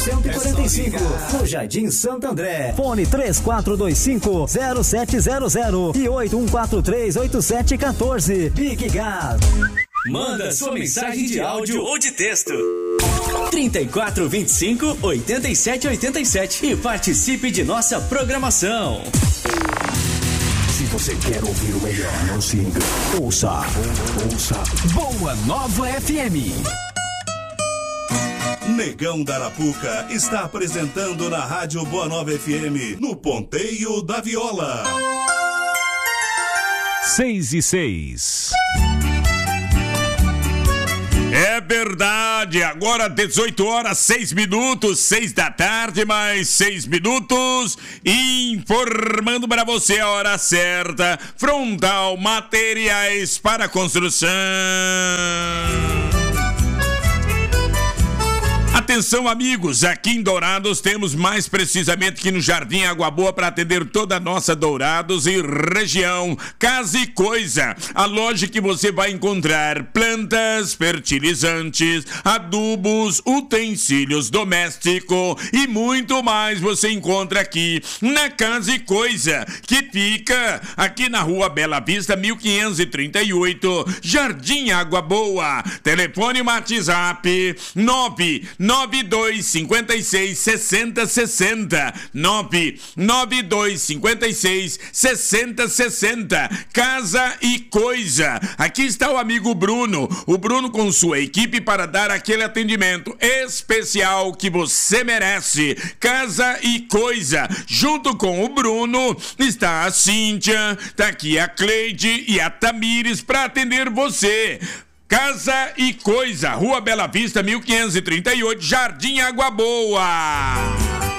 145, no Jardim Santo André. Fone 3425-0700 e 8143-8714. Big Gas. Manda sua mensagem de áudio ou de texto. 3425-8787 e participe de nossa programação. Se você quer ouvir o melhor, não se engane. Ouça Boa Nova FM. Negão da Arapuca está apresentando na Rádio Boa Nova FM, no Ponteio da Viola. 6:06. É verdade, agora 18 horas, 6 minutos, 6 da tarde, mais 6 minutos, informando para você a hora certa. Frontal Materiais para Construção. Atenção, amigos, aqui em Dourados temos mais precisamente que no Jardim Água Boa para atender toda a nossa Dourados e região. Casa e Coisa, a loja que você vai encontrar plantas, fertilizantes, adubos, utensílios domésticos e muito mais você encontra aqui na Casa e Coisa, que fica aqui na Rua Bela Vista, 1538, Jardim Água Boa. Telefone WhatsApp 992566060 992566060. Casa e Coisa. Aqui está o amigo Bruno. O Bruno com sua equipe para dar aquele atendimento especial que você merece. Casa e Coisa. Junto com o Bruno está a Cíntia, tá aqui a Cleide e a Tamires para atender você. Casa e Coisa, Rua Bela Vista, 1538, Jardim Água Boa.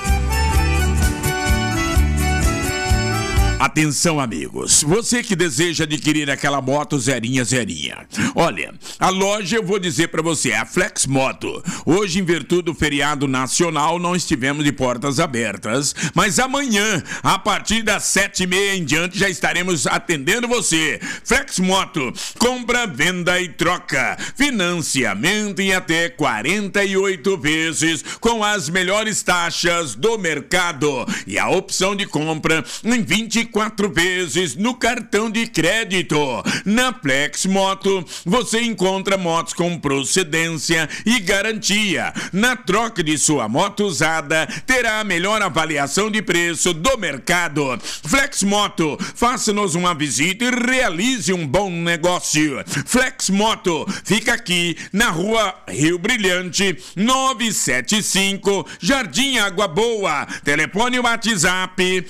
Atenção, amigos, você que deseja adquirir aquela moto zerinha. Olha, a loja, eu vou dizer pra você, é a Flex Moto. Hoje, em virtude do feriado nacional, não estivemos de portas abertas, mas amanhã, a partir das 7h30 em diante, já estaremos atendendo você. Flex Moto, compra, venda e troca, financiamento em até 48 vezes, com as melhores taxas do mercado e a opção de compra em 24 vezes no cartão de crédito. Na Flex Moto, você encontra motos com procedência e garantia. Na troca de sua moto usada, terá a melhor avaliação de preço do mercado. Flex Moto, faça-nos uma visita e realize um bom negócio. Flex Moto, fica aqui na Rua Rio Brilhante, 975, Jardim Água Boa. Telefone WhatsApp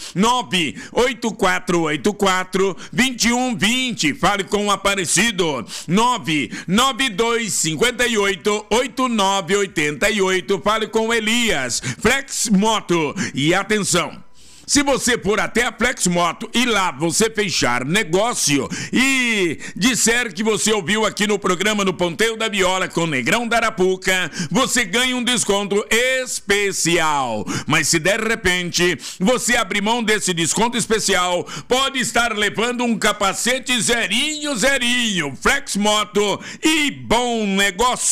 98484-2120. Fale com o Aparecido. 99258-8988. Fale com o Elias. Flex Moto. E atenção, se você for até a Flex Moto e lá você fechar negócio e disser que você ouviu aqui no programa no Ponteio da Viola com o Negrão da Arapuca, você ganha um desconto especial. Mas se de repente você abrir mão desse desconto especial, pode estar levando um capacete zerinho. Flex Moto e bom negócio.